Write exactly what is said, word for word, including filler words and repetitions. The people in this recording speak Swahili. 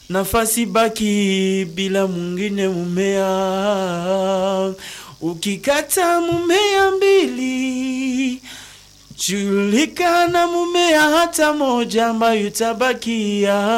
nafasi baki bila mwingine mumea. Ukikata mumea mbili, julikana mumea hata moja ambayo itabakia.